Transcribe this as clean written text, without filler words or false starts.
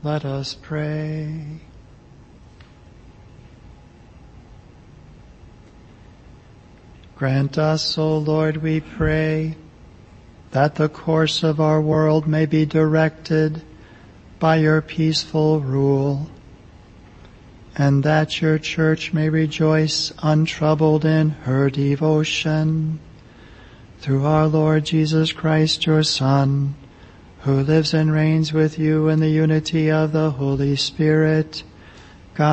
Let us pray. Grant us, O Lord, we pray, that the course of our world may be directed by your peaceful rule, and that your church may rejoice untroubled in her devotion. Through our Lord Jesus Christ, your Son, who lives and reigns with you in the unity of the Holy Spirit,